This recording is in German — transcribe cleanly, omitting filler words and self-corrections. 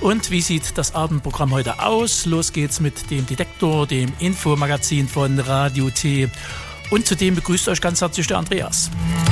Und wie sieht das Abendprogramm heute aus? Los geht's mit dem Detektor, dem Infomagazin von Radio T. Und zudem begrüßt euch ganz herzlich der Andreas.